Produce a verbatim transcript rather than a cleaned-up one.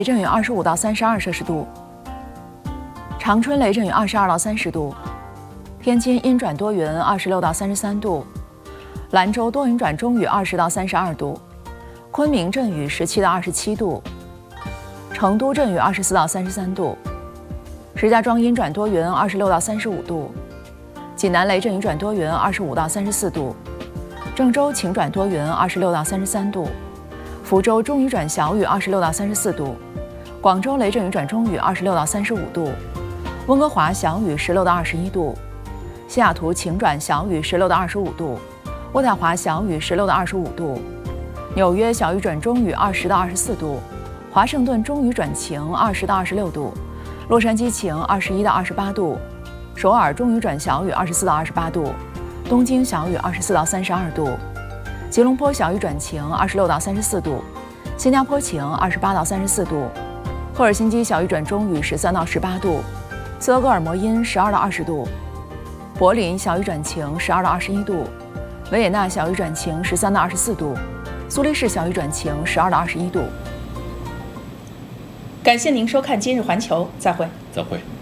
雷阵雨二十五到三十二摄氏度，长春雷阵雨二十二到三十度，天津阴转多云二十六到三十三度，兰州多云转中雨二十到三十二度，昆明阵雨十七到二十七度，成都阵雨二十四到三十三度，石家庄阴转多云二十六到三十五度，济南雷阵雨转多云二十五到三十四度，郑州晴转多云二十六到三十三度，福州中雨转小雨二十六到三十四度，广州雷阵雨转中雨二十六到三十五度，温哥华小雨十六到二十一度，西雅图晴转小雨十六到二十五度，渥太华小雨十六到二十五度，纽约小雨转中雨二十到二十四度，华盛顿中雨转晴二十到二十六度，洛杉矶晴二十一到二十八度，首尔中雨转小雨二十四到二十八度，东京小雨二十四到三十二度，吉隆坡小雨转晴二十六到三十四度，新加坡晴二十八到三十四度，赫尔辛基小雨转中雨十三到十八度，斯德哥尔摩阴十二到二十度，柏林小雨转晴十二到二十一度，维也纳小雨转晴十三到二十四度，苏黎世小雨转晴十二到二十一度。 感谢您收看今日环球，再会。 再会。